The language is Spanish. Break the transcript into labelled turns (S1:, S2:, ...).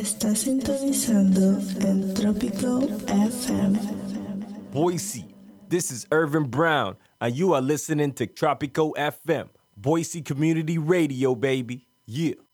S1: Está sintonizando en Tropical FM.
S2: Boise, this is Irvin Brown, and you are listening to Tropical FM, Boise Community Radio, baby. Yeah.